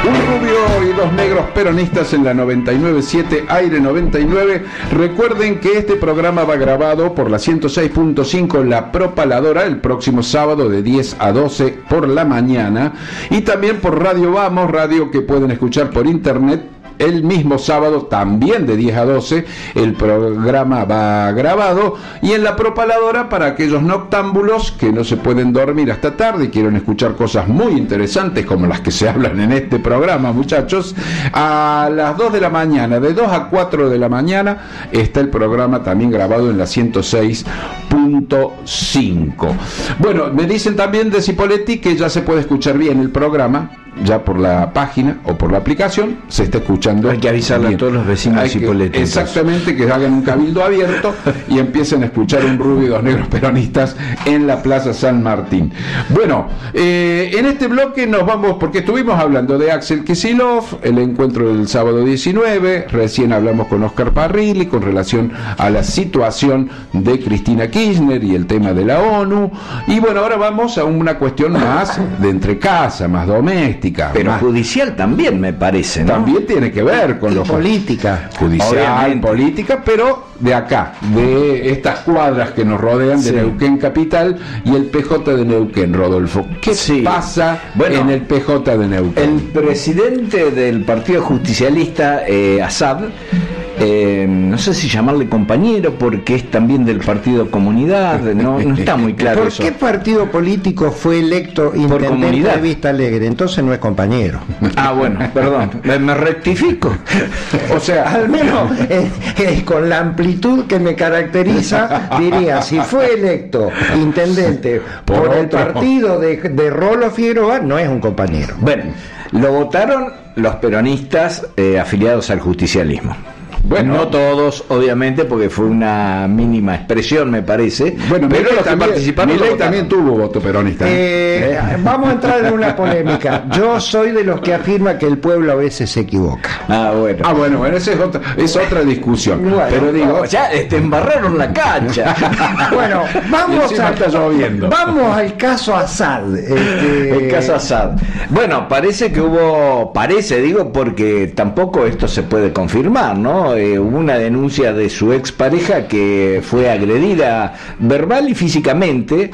Un rubio y dos negros peronistas en la 99.7 Aire 99. Recuerden que este programa va grabado por la 106.5 La Propaladora el próximo sábado de 10 a 12 por la mañana, y también por Radio Vamos, radio que pueden escuchar por internet. El mismo sábado, también de 10 a 12, el programa va grabado, y en La Propaladora para aquellos noctámbulos que no se pueden dormir hasta tarde y quieren escuchar cosas muy interesantes como las que se hablan en este programa, muchachos, a las 2 de la mañana, de 2 a 4 de la mañana, está el programa también grabado en la 106.5. Bueno, me dicen también de Cipolletti que ya se puede escuchar bien el programa, ya por la página o por la aplicación se está escuchando. Hay que avisarle a todos los vecinos de Cipolletti. Exactamente, que hagan un cabildo abierto y empiecen a escuchar un rubio y dos negros peronistas en la Plaza San Martín. Bueno, en este bloque nos vamos, porque estuvimos hablando de Axel Kicillof, el encuentro del sábado 19, recién hablamos con Oscar Parrilli con relación a la situación de Cristina Kirchner y el tema de la ONU, y bueno, ahora vamos a una cuestión más de entrecasa, más doméstica. Pero más judicial también, me parece, ¿no? También tiene que ver con los política. Judicial, obviamente. Política, pero de acá, de estas cuadras que nos rodean, de Neuquén Capital y el PJ de Neuquén, Rodolfo. ¿Qué pasa en el PJ de Neuquén? El presidente del Partido Justicialista, Assad, no sé si llamarle compañero porque es también del Partido Comunidad, no está muy claro. ¿Por eso. qué partido político fue electo intendente de Vista Alegre? Entonces no es compañero. Ah, bueno, perdón, me rectifico. O sea, al menos con la amplitud que me caracteriza, diría, si fue electo intendente por el partido de Rolo Figueroa, no es un compañero. Bueno, lo votaron los peronistas afiliados al justicialismo. Bueno, no todos, obviamente, porque fue una mínima expresión, me parece. Bueno, pero los que participaron. Milei también tuvo voto peronista. Vamos a entrar en una polémica. Yo soy de los que afirma que el pueblo a veces se equivoca. Bueno, esa es otra discusión. Bueno, pero digo, ya te embarraron la cancha. Bueno, vamos al caso Assad. El caso Assad. Bueno, parece que digo, porque tampoco esto se puede confirmar, ¿no? Hubo una denuncia de su expareja que fue agredida verbal y físicamente,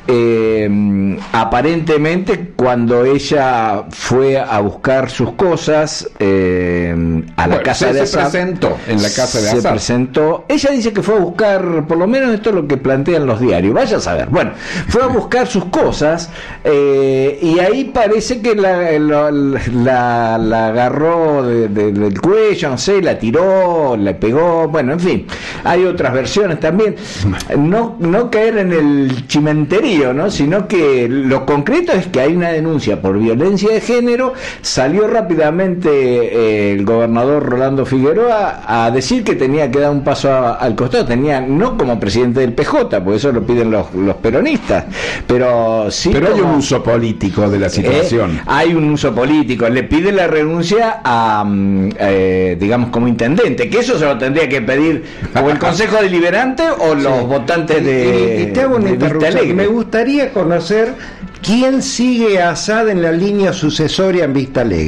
aparentemente cuando ella fue a buscar sus cosas a la casa de Assad. Se presentó en la casa de Assad. Se presentó. Ella dice que fue a buscar, por lo menos esto es lo que plantean los diarios, vaya a saber. Bueno, fue a buscar sus cosas y ahí parece que la agarró del cuello, no sé, la tiró, le pegó, bueno, en fin, hay otras versiones también. No caer en el chimenterío, ¿no? Sino que lo concreto es que hay una denuncia por violencia de género. Salió rápidamente el gobernador Rolando Figueroa a decir que tenía que dar un paso al costado, no como presidente del PJ, porque eso lo piden los peronistas, pero sí. Pero hay un uso político de la situación. Hay un uso político, le pide la renuncia a digamos, como intendente, que eso se lo tendría que pedir o el Consejo Deliberante o los votantes de te hago una interrupción. Me gustaría conocer quién sigue a Assad en la línea sucesoria en Vista Alegre.